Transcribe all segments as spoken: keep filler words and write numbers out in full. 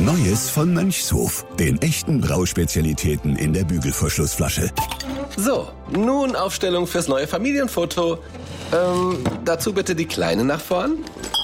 Neues von Mönchshof, den echten Brauspezialitäten in der Bügelverschlussflasche. So, nun Aufstellung fürs neue Familienfoto. Ähm, dazu bitte die Kleine nach vorn.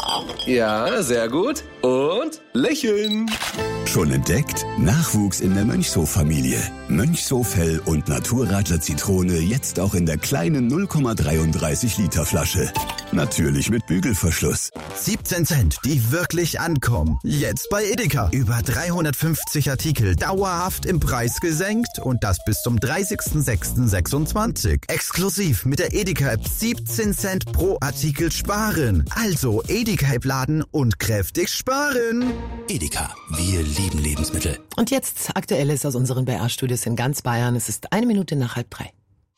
Ja, sehr gut. Und lächeln. Schon entdeckt? Nachwuchs in der Mönchshof-Familie. Mönchshof Hell und Naturradler Zitrone jetzt auch in der kleinen null Komma dreiunddreißig Liter Flasche. Natürlich mit Bügelverschluss. siebzehn Cent, die wirklich ankommen. Jetzt bei Edeka. Über dreihundertfünfzig Artikel dauerhaft im Preis gesenkt und das bis zum dreißigsten sechsten sechsundzwanzig. Exklusiv mit der Edeka-App siebzehn Cent pro Artikel sparen. Also Edeka-App laden und kräftig sparen. Edeka, wir lieben Lebensmittel. Und jetzt Aktuelles aus unseren B R-Studios in ganz Bayern. Es ist eine Minute nach halb drei.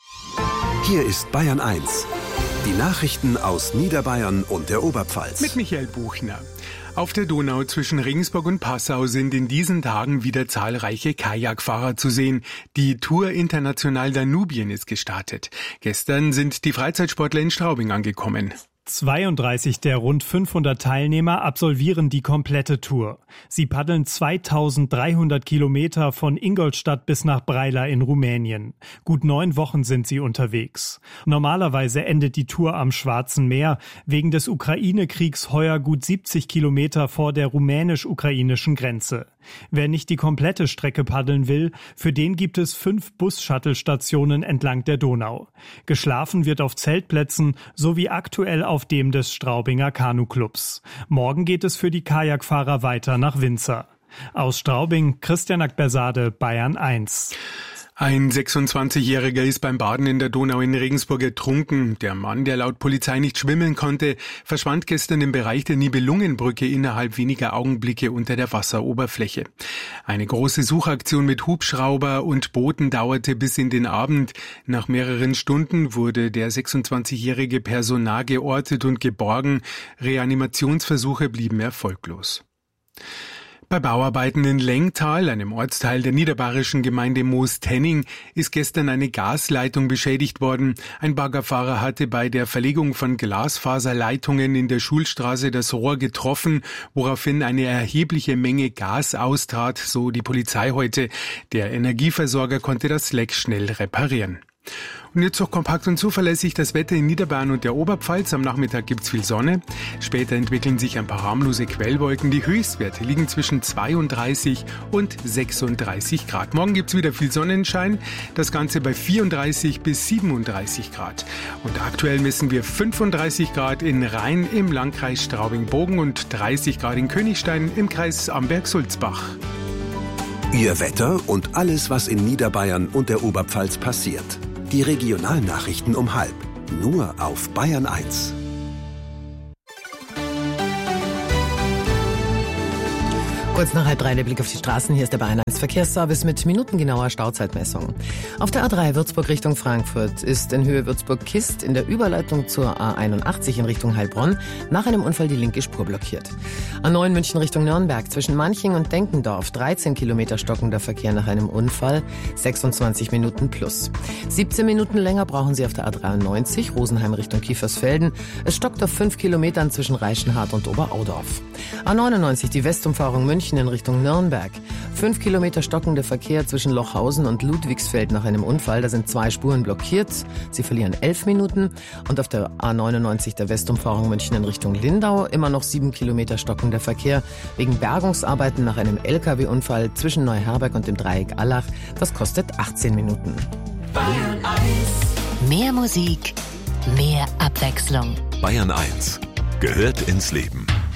Hier ist Bayern eins. Die Nachrichten aus Niederbayern und der Oberpfalz. Mit Michael Buchner. Auf der Donau zwischen Regensburg und Passau sind in diesen Tagen wieder zahlreiche Kajakfahrer zu sehen. Die Tour International Danubien ist gestartet. Gestern sind die Freizeitsportler in Straubing angekommen. zweiunddreißig der rund fünfhundert Teilnehmer absolvieren die komplette Tour. Sie paddeln zweitausenddreihundert Kilometer von Ingolstadt bis nach Brăila in Rumänien. Gut neun Wochen sind sie unterwegs. Normalerweise endet die Tour am Schwarzen Meer, wegen des Ukraine-Kriegs heuer gut siebzig Kilometer vor der rumänisch-ukrainischen Grenze. Wer nicht die komplette Strecke paddeln will, für den gibt es fünf Bus-Shuttle-Stationen entlang der Donau. Geschlafen wird auf Zeltplätzen sowie aktuell auf dem des Straubinger Kanu-Clubs. Morgen geht es für die Kajakfahrer weiter nach Winzer. Aus Straubing, Christian Akbersade, Bayern eins. Ein sechsundzwanzigjähriger ist beim Baden in der Donau in Regensburg ertrunken. Der Mann, der laut Polizei nicht schwimmen konnte, verschwand gestern im Bereich der Nibelungenbrücke innerhalb weniger Augenblicke unter der Wasseroberfläche. Eine große Suchaktion mit Hubschrauber und Booten dauerte bis in den Abend. Nach mehreren Stunden wurde der sechsundzwanzigjährige Personal geortet und geborgen. Reanimationsversuche blieben erfolglos. Bei Bauarbeiten in Lengtal, einem Ortsteil der niederbayerischen Gemeinde Moos-Tenning, ist gestern eine Gasleitung beschädigt worden. Ein Baggerfahrer hatte bei der Verlegung von Glasfaserleitungen in der Schulstraße das Rohr getroffen, woraufhin eine erhebliche Menge Gas austrat, so die Polizei heute. Der Energieversorger konnte das Leck schnell reparieren. Und jetzt noch kompakt und zuverlässig das Wetter in Niederbayern und der Oberpfalz. Am Nachmittag gibt's viel Sonne. Später entwickeln sich ein paar harmlose Quellwolken. Die Höchstwerte liegen zwischen zweiunddreißig und sechsunddreißig Grad. Morgen gibt's wieder viel Sonnenschein. Das Ganze bei vierunddreißig bis siebenunddreißig Grad. Und aktuell messen wir fünfunddreißig Grad in Rhein im Landkreis Straubing-Bogen und dreißig Grad in Königstein im Kreis Amberg-Sulzbach. Ihr Wetter und alles, was in Niederbayern und der Oberpfalz passiert. Die Regionalnachrichten um halb. Nur auf Bayern eins. Kurz nach halb drei der Blick auf die Straßen. Hier ist der Bayern eins Verkehrsservice mit minutengenauer Stauzeitmessung. Auf der A drei Würzburg Richtung Frankfurt ist in Höhe Würzburg-Kist in der Überleitung zur A einundachtzig in Richtung Heilbronn nach einem Unfall die linke Spur blockiert. A neun München Richtung Nürnberg zwischen Manching und Denkendorf dreizehn Kilometer stockender Verkehr nach einem Unfall, sechsundzwanzig Minuten plus. siebzehn Minuten länger brauchen Sie auf der A dreiundneunzig Rosenheim Richtung Kiefersfelden. Es stockt auf fünf Kilometern zwischen Reichenhard und Oberaudorf. A neunundneunzig die Westumfahrung München in Richtung Nürnberg. Fünf Kilometer stockender Verkehr zwischen Lochhausen und Ludwigsfeld nach einem Unfall. Da sind zwei Spuren blockiert. Sie verlieren elf Minuten. Und auf der A neunundneunzig der Westumfahrung München in Richtung Lindau immer noch sieben Kilometer stockender Verkehr wegen Bergungsarbeiten nach einem L K W-Unfall zwischen Neuherberg und dem Dreieck Allach. Das kostet achtzehn Minuten. Bayern eins. Mehr Musik, mehr Abwechslung. Bayern eins gehört ins Leben.